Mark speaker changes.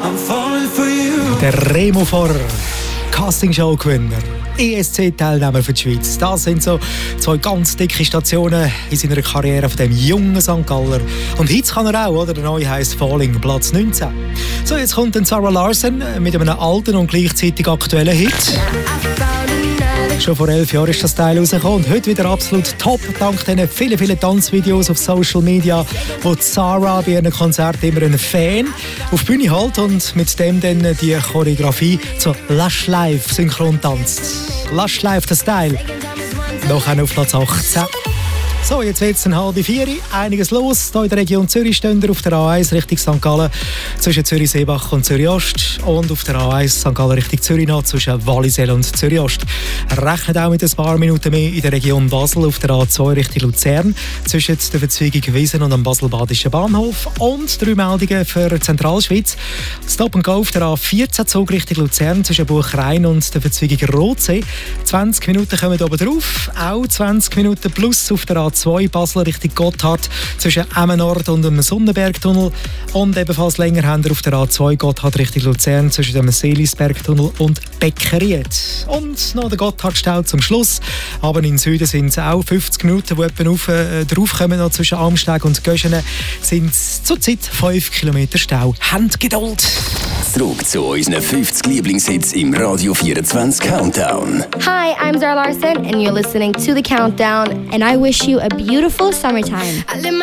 Speaker 1: Der Remo Vor, Castingshow-Gewinner, ESC-Teilnehmer für die Schweiz. Das sind so zwei ganz dicke Stationen in seiner Karriere von dem jungen St. Galler. Und jetzt kann er auch, oder? Der neue heisst Falling, Platz 19. So, jetzt kommt dann Zara Larsson mit einem alten und gleichzeitig aktuellen Hit. Schon vor 11 Jahren ist das Teil rausgekommen und heute wieder absolut top, dank diesen vielen Tanzvideos auf Social Media, wo Zara bei ihren Konzerten immer einen Fan auf die Bühne hält und mit dem dann die Choreografie zu Lush Life synchron tanzt. Lush Life, das Teil. Noch auf Platz 18. So, jetzt wird es 3:30. Einiges los. Hier in der Region Zürich stehen wir auf der A1 Richtung St. Gallen zwischen Zürich-Seebach und Zürich-Ost und auf der A1 St. Gallen Richtung Zürich noch zwischen Wallisellen und Zürich-Ost. Rechnet auch mit ein paar Minuten mehr in der Region Basel auf der A2 Richtung Luzern zwischen der Verzweigung Wiesen und am Basel-Badischen Bahnhof und 3 Meldungen für Zentralschweiz. Stop and Go auf der A14 Zug Richtung Luzern zwischen Buchrein und der Verzweigung Rotsee. 20 Minuten kommen oben drauf, auch 20 Minuten plus auf der A2 Basel Richtung Gotthard zwischen Emmenort und dem Sonnenbergtunnel und ebenfalls länger haben wir auf der A2 Gotthard Richtung Luzern zwischen dem Seelisbergtunnel und Beckeried. Und noch der Gotthardstau zum Schluss, aber in Süden sind es auch 50 Minuten, die etwa draufkommen, noch zwischen Amsteg und Göschenen sind es zurzeit 5 Kilometer Stau. Habt Geduld!
Speaker 2: Zurück zu unseren 50 Lieblingshits im Radio 24 Countdown.
Speaker 3: Hi, I'm Zara Larsson and you're listening to The Countdown and I wish you a beautiful summertime.